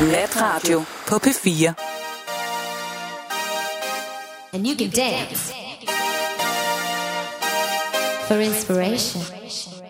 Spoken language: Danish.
Natradio på P4. And you can dance for inspiration.